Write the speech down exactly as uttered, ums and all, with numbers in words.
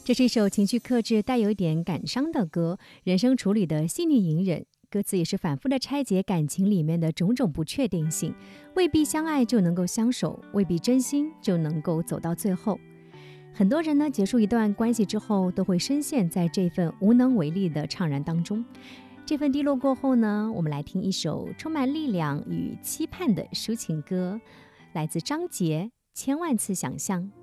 这是一首情绪克制、带有一点感伤的歌，人生处理的细腻隐忍。歌词也是反复的拆解感情里面的种种不确定性，未必相爱就能够相守，未必真心就能够走到最后。很多人呢，结束一段关系之后，都会深陷在这份无能为力的怅然当中。这份低落过后呢，我们来听一首充满力量与期盼的抒情歌，来自张杰《千万次想象》。